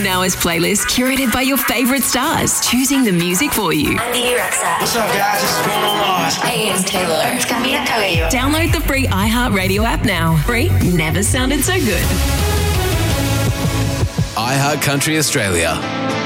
Now-ish playlist curated by your favourite stars, choosing the music for you. I'm Bibi Rexa. What's up, guys? This is going on live. Hey, it's Taylor. It's Camila Cabello. Download the free iHeartRadio app now. Free never sounded so good. iHeart Country Australia.